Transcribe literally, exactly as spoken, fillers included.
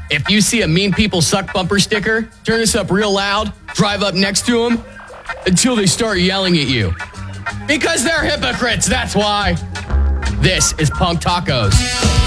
If you see a Mean People Suck bumper sticker, turn this up real loud, drive up next to them until they start yelling at you. Because they're hypocrites, that's why. This is Punk Tacos.